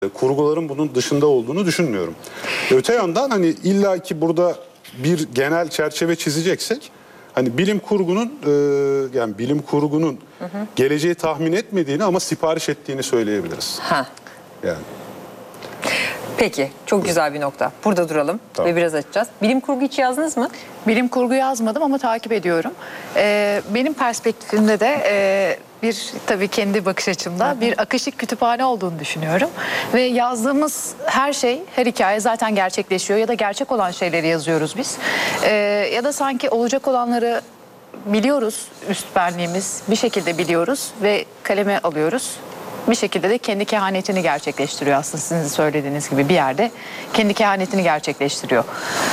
Kurguların bunun dışında olduğunu düşünmüyorum. Öte yandan hani illaki burada bir genel çerçeve çizeceksek hani bilim kurgunun yani bilim kurgunun geleceği tahmin etmediğini ama sipariş ettiğini söyleyebiliriz. Ha. Yani. Peki, çok güzel bir nokta. Burada duralım Tamam. ve biraz açacağız. Bilim kurgu hiç yazdınız mı? Bilim kurgu yazmadım ama takip ediyorum. Benim perspektifimde de bir tabii kendi bakış açımda bir akışık kütüphane olduğunu düşünüyorum. Ve yazdığımız her şey, her hikaye zaten gerçekleşiyor ya da gerçek olan şeyleri yazıyoruz biz. Ya da sanki olacak olanları biliyoruz, üst benliğimiz bir şekilde biliyoruz ve kaleme alıyoruz. Bir şekilde de kendi kehanetini gerçekleştiriyor aslında sizin söylediğiniz gibi bir yerde kendi kehanetini gerçekleştiriyor.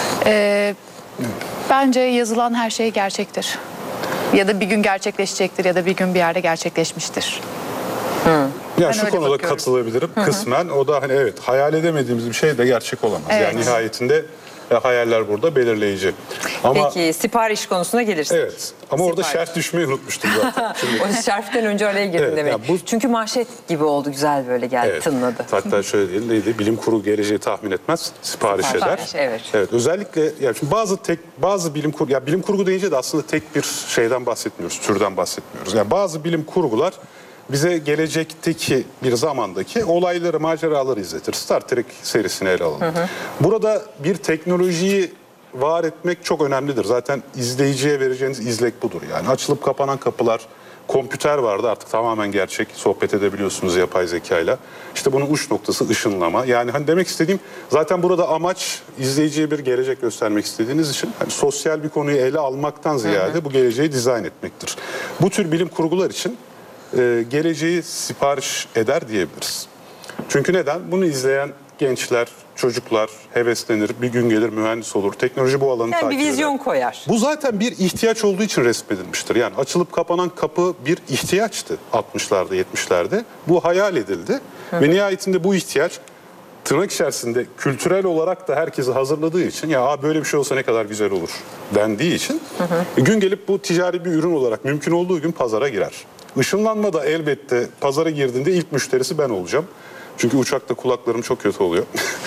Bence yazılan her şey gerçektir. Ya da bir gün gerçekleşecektir ya da bir gün bir yerde gerçekleşmiştir. Ya Ben şu öyle konuda bakıyorum. katılabilirim kısmen. O da hani evet hayal edemediğimiz bir şey de gerçek olamaz. Evet. Yani nihayetinde hayaller burada belirleyici. Ama Peki, sipariş konusuna gelirsek. evet ama orada Sipariş. şerh düşmeyi unutmuştum zaten. Şimdi, O şerften önce araya girdin Evet, demek. ya bu- Çünkü manşet gibi oldu, güzel böyle geldi, evet. tınladı. Hatta şöyle diyelim neydi? Bilim kurgu geleceği tahmin etmez, sipariş eder. Evet. Evet, özellikle yani şimdi bazı bilim kurgu ya bilim kurgu deyince de aslında tek bir şeyden bahsetmiyoruz, türden bahsetmiyoruz. Yani bazı bilim kurgular bize gelecekteki bir zamandaki olayları, maceraları izletir. Star Trek serisini ele alalım. Burada bir teknolojiyi var etmek çok önemlidir. Zaten izleyiciye vereceğiniz izlek budur. Yani açılıp kapanan kapılar, kompüter vardı artık tamamen gerçek. Sohbet edebiliyorsunuz yapay zekayla. İşte bunun uç noktası ışınlama. Yani hani demek istediğim zaten burada amaç izleyiciye bir gelecek göstermek istediğiniz için hani sosyal bir konuyu ele almaktan ziyade bu geleceği dizayn etmektir. Bu tür bilim kurgular için geleceği sipariş eder diyebiliriz. Çünkü neden? Bunu izleyen gençler, çocuklar heveslenir, bir gün gelir mühendis olur. Teknoloji bu alanı Yani takip bir vizyon eder. koyar. Bu zaten bir ihtiyaç olduğu için resmedilmiştir. Yani açılıp kapanan kapı bir ihtiyaçtı 60'larda, 70'lerde. Bu hayal edildi ve nihayetinde bu ihtiyaç tırnak içerisinde kültürel olarak da herkesi hazırladığı için ya böyle bir şey olsa ne kadar güzel olur dendiği için gün gelip bu ticari bir ürün olarak mümkün olduğu gün pazara girer. Işınlanma da elbette pazara girdiğinde ilk müşterisi ben olacağım. Çünkü uçakta kulaklarım çok kötü oluyor.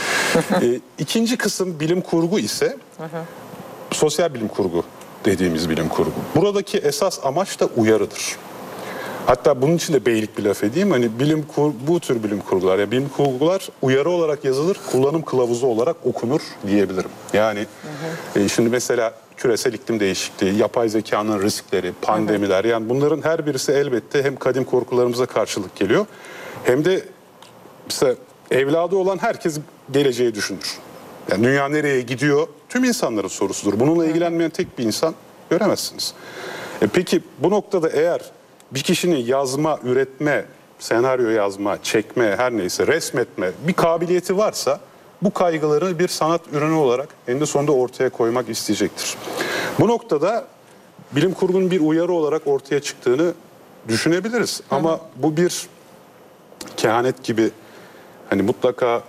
İkinci kısım bilim kurgu ise sosyal bilim kurgu dediğimiz bilim kurgu. Buradaki esas amaç da uyarıdır. Hatta bunun için de beylik bir laf edeyim. Hani bu tür bilim kurgular, yani bilim kurgular uyarı olarak yazılır, kullanım kılavuzu olarak okunur diyebilirim. Yani şimdi mesela küresel iklim değişikliği, yapay zekanın riskleri, pandemiler yani bunların her birisi elbette hem kadim korkularımıza karşılık geliyor hem de mesela evladı olan herkes geleceği düşünür. Yani dünya nereye gidiyor tüm insanların sorusudur. Bununla ilgilenmeyen tek bir insan göremezsiniz. Peki bu noktada eğer bir kişinin yazma, üretme, senaryo yazma, çekme, her neyse resmetme bir kabiliyeti varsa bu kaygıları bir sanat ürünü olarak eninde sonunda ortaya koymak isteyecektir. Bu noktada bilim kurgunun bir uyarı olarak ortaya çıktığını düşünebiliriz. Ama bu bir kehanet gibi hani mutlaka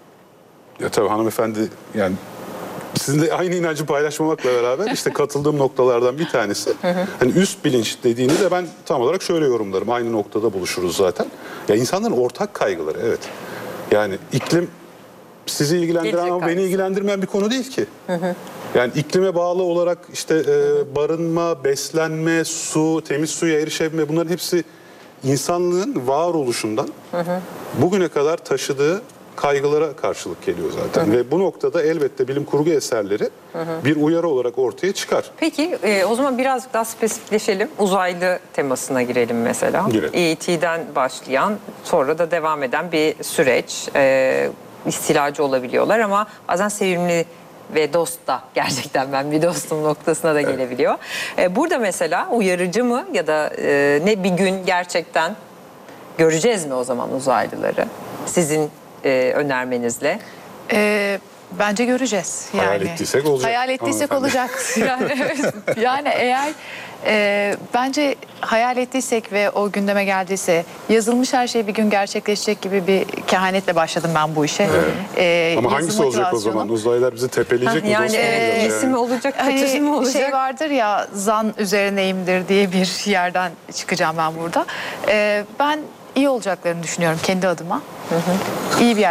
ya tabii hanımefendi yani sizinle aynı inancı paylaşmamakla beraber işte katıldığım noktalardan bir tanesi. Hani üst bilinç dediğini de ben tam olarak şöyle yorumlarım. Aynı noktada buluşuruz zaten. Ya insanların ortak kaygıları evet. Yani iklim sizi ilgilendiren Gelecek ama kaygısı. beni ilgilendirmeyen bir konu değil ki. Yani iklime bağlı olarak işte barınma, beslenme, su, temiz suya erişebilme bunların hepsi insanlığın varoluşundan bugüne kadar taşıdığı kaygılara karşılık geliyor zaten. Ve bu noktada elbette bilim kurgu eserleri bir uyarı olarak ortaya çıkar. Peki o zaman birazcık daha spesifikleşelim. Uzaylı temasına girelim mesela. Girelim. E.T.'den başlayan sonra da devam eden bir süreç. İstilacı olabiliyorlar ama bazen sevimli ve dost da gerçekten ben bir dostum noktasına da gelebiliyor. Burada mesela uyarıcı mı ya da ne bir gün gerçekten göreceğiz mi o zaman uzaylıları? Sizin önermenizle. Bence göreceğiz. Hayal ettiysek olacak. Hayal ettiysek Hanımefendi. olacak. Yani eğer bence hayal ettiysek ve o gündeme geldiyse yazılmış her şey bir gün gerçekleşecek gibi bir kehanetle başladım ben bu işe. Ama Yazı hangisi olacak o zaman? motivasyonu. Uzaylılar bizi tepeleyecek mi? Yani Dost mu olacağız iyisi mi olacak, kötüsü mü Hani olacak? şey vardır ya zan üzerineyimdir diye bir yerden çıkacağım ben burada. Ben iyi olacaklarını düşünüyorum kendi adıma. İyi bir yer